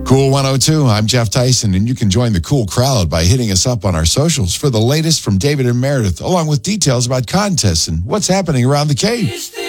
Cool 102, I'm Jeff Tyson, and you can join the cool crowd by hitting us up on our socials for the latest from David and Meredith, along with details about contests and what's happening around the cave.